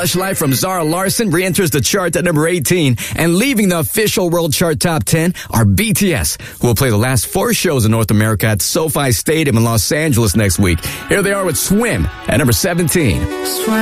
Lush Life from Zara Larsson re-enters the chart at number 18. And leaving the official world chart top 10 are BTS, who will play the last 4 shows in North America at SoFi Stadium in Los Angeles next week. Here they are with Swim at number 17.